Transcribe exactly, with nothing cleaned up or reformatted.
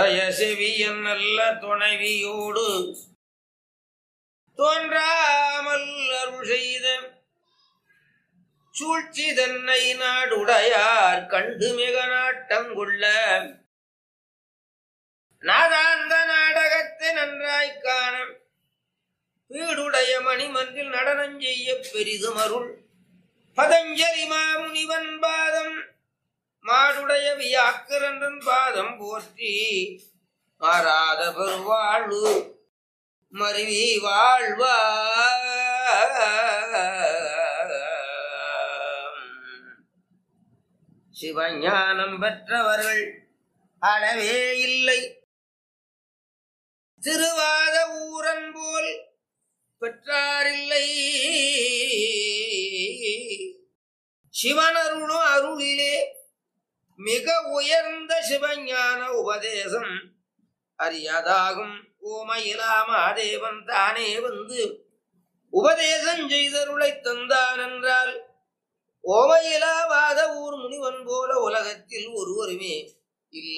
உடைய செவியன் நல்ல துணைவியோடு தோன்றாமல் அருள் செய்த சூழ்ச்சி தன்னை நாடுடையார் கண்டு மிக நாட்டங்குள்ள நாதாந்த நாடகத்தை நன்றாய்க் காண வீடுடைய மணிமன்றில் நடனம் செய்ய பெரிதும் அருள் பதஞ்சலி மாமுனிவன் பாதம் மாடுடைய வியாக்கிரன் பாதம் போற்றி மாறாத பெருவாழ்வு மருவி வாழ்வா சிவஞானம் பெற்றவர்கள் அளவே இல்லை திருவாத ஊரன் போல் பெற்றாரில்லை சிவனருளும் அருளிலே மிக உயர்ந்த சிவஞான உபதேசம் அறியாதாகும் ஓமையிலாமாதேவன் தானே வந்து உபதேசம் செய்தருளை தந்தான் என்றால் ஓமையிலாவாத ஊர் முனிவன் போல உலகத்தில் ஒருவருமே இல்லை.